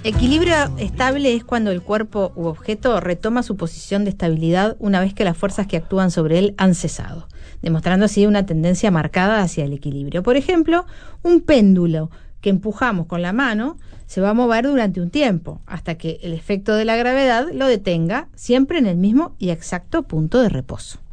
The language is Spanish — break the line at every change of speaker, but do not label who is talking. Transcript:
Equilibrio estable es cuando el cuerpo u objeto retoma su posición de estabilidad una vez que las fuerzas que actúan sobre él han cesado, demostrando así una tendencia marcada hacia el equilibrio. Por ejemplo, un péndulo que empujamos con la mano se va a mover durante un tiempo, hasta que el efecto de la gravedad lo detenga, siempre en el mismo y exacto punto de reposo.